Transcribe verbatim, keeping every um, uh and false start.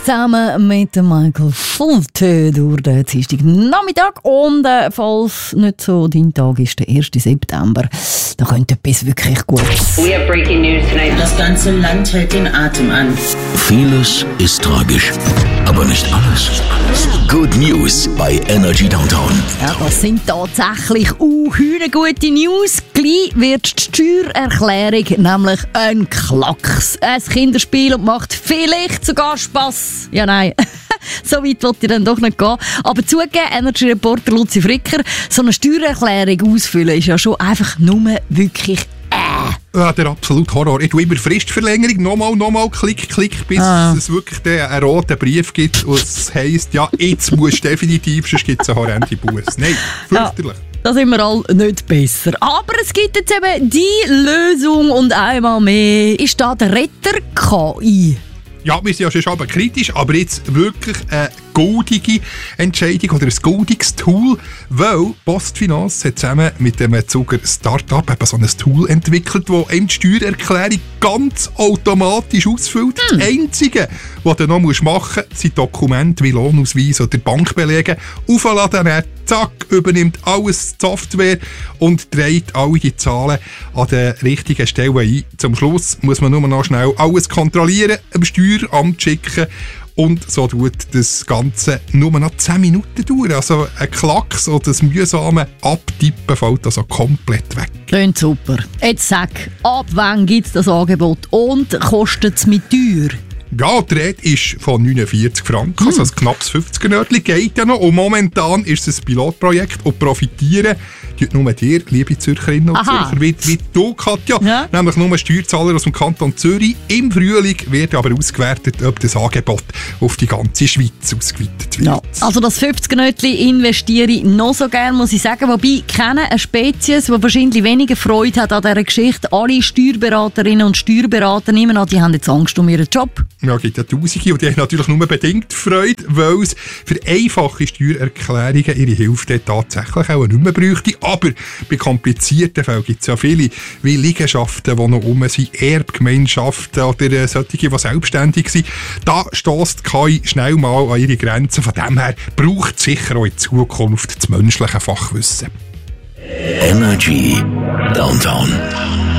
zusammen mit Michael Schulte durch den Dienstag Nachmittag. Und äh, falls nicht so dein Tag ist, der ersten September, da könnte etwas wirklich gut. We have breaking news tonight. Das ganze Land hält den Atem an. Vieles ist tragisch, aber nicht alles. Good News bei Energy Downtown. Ja, das sind tatsächlich uh, gute News. Gleich wird die Steuererklärung nämlich ein Klacks. Ein Kinderspiel und macht vielleicht sogar Spass. Ja, nein. So weit wollte ich dann doch nicht gehen. Aber zugeben, Energy-Reporter Luzi Fricker, so eine Steuererklärung ausfüllen ist ja schon einfach nur wirklich äh. Ja, der absolute Horror. Ich tue immer Fristverlängerung, nochmal, nochmal, klick, klick, bis ah. es wirklich den, einen roten Brief gibt und es heisst, ja, jetzt musst du definitiv, sonst gibt es eine horrende Busse. Nein, fürchterlich. Ja. Da sind wir alle nicht besser. Aber es gibt jetzt eben die Lösung und einmal mehr ist da der Retter K I. Ja, wir sind ja schon aber kritisch, aber jetzt wirklich eine goldige Entscheidung oder ein goldiges Tool, weil PostFinance hat zusammen mit dem Zuger Startup eben so ein Tool entwickelt, das eine Steuererklärung ganz automatisch ausfüllt. Hm. Das Einzige, was du noch machen musst, sind Dokumente wie Lohnausweis oder Bankbelege aufladen, dann zack, übernimmt alles die Software und trägt alle die Zahlen an der richtigen Stelle ein. Zum Schluss muss man nur noch schnell alles kontrollieren, dem Steueramt schicken und so tut das Ganze nur noch zehn Minuten dauern. Also ein Klacks oder das mühsame Abtippen fällt also komplett weg. Klingt super. Jetzt sag, ab wann gibt es das Angebot und kostet es mit teuer? Ja, die Rede ist von neunundvierzig Franken, hm. also ein knappes fünfziger-Nördchen geht ja noch. Und momentan ist es ein Pilotprojekt und profitieren tut nur dir, liebe Zürcherinnen und Aha. Zürcher, wie, wie du, Katja. Ja. Nämlich nur Steuerzahler aus dem Kanton Zürich. Im Frühling wird aber ausgewertet, ob das Angebot auf die ganze Schweiz ausgeweitet wird. Ja. Also das fünfziger-Nördchen investiere ich noch so gerne, muss ich sagen. Wobei, ich kenne eine Spezies, die wahrscheinlich weniger Freude hat an dieser Geschichte. Alle Steuerberaterinnen und Steuerberater nehmen an, die haben jetzt Angst um ihren Job. Ja, es gibt ja Tausende und die haben natürlich nur bedingt Freude, weil es für einfache Steuererklärungen ihre Hilfe tatsächlich auch nicht mehr bräuchte. Aber bei komplizierten Fällen gibt es ja viele, wie Liegenschaften, die noch rum sind, Erbgemeinschaften oder solche, die selbstständig sind. Da stösst die K I schnell mal an ihre Grenzen. Von dem her braucht es sicher auch in Zukunft das menschliche Fachwissen. Energy Downtown.